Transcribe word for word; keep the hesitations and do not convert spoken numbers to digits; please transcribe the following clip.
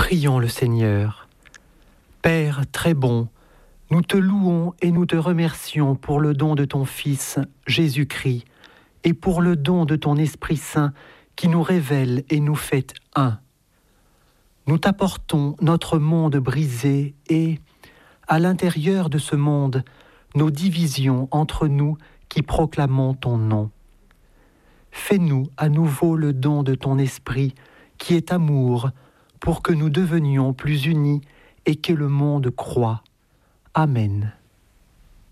Prions le Seigneur. Père très bon, nous te louons et nous te remercions pour le don de ton Fils, Jésus-Christ, et pour le don de ton Esprit Saint qui nous révèle et nous fait un. Nous t'apportons notre monde brisé et, à l'intérieur de ce monde, nos divisions entre nous qui proclamons ton nom. Fais-nous à nouveau le don de ton Esprit qui est amour, pour que nous devenions plus unis et que le monde croie. Amen.